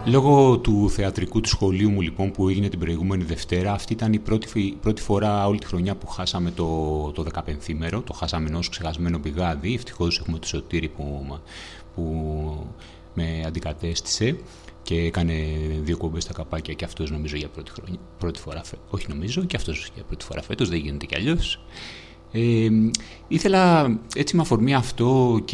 Λόγω του θεατρικού του σχολείου μου λοιπόν που έγινε την προηγούμενη Δευτέρα, αυτή ήταν η πρώτη φορά όλη τη χρονιά που χάσαμε το 15μέρο, το χάσαμε ενός ξεχασμένο πηγάδι. Ευτυχώς έχουμε το Σωτήρη που με αντικατέστησε και έκανε 2 κόμπες στα καπάκια και αυτός νομίζω για πρώτη φορά όχι νομίζω, και αυτός για πρώτη φορά φέτος, δεν γίνεται κι αλλιώς. Ήθελα έτσι με αφορμή αυτό